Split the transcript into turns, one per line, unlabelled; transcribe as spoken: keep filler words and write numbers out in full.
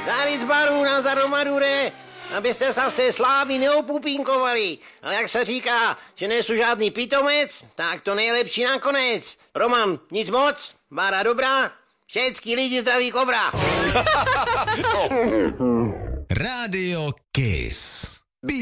Dálic barů na zaromadure, abyste se z té slávy neopupínkovali. Ale jak se říká, že nejsou žádný pitomec, tak to nejlepší nakonec. Roman, nic moc, Bára dobrá, všetky lidi zdraví kobra.
Rádio Kiss.